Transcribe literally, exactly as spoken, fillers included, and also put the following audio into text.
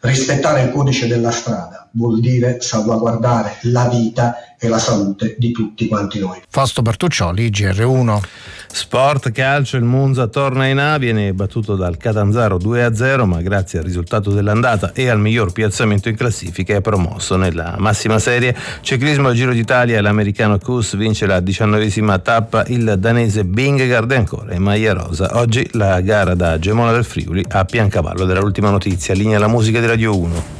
Rispettare il codice della strada vuol dire salvaguardare la vita e la salute di tutti quanti noi. Fausto Bertuccioli, G R uno. Sport, calcio, il Monza torna in A, viene battuto dal Catanzaro due a zero, ma grazie al risultato dell'andata e al miglior piazzamento in classifica è promosso nella massima serie. Ciclismo, Giro d'Italia, l'americano Kuss vince la diciannovesima tappa, il danese Vingegaard e ancora in maglia rosa. Oggi la gara da Gemona del Friuli a Piancavallo. Dell'ultima notizia, linea la musica di Radio uno.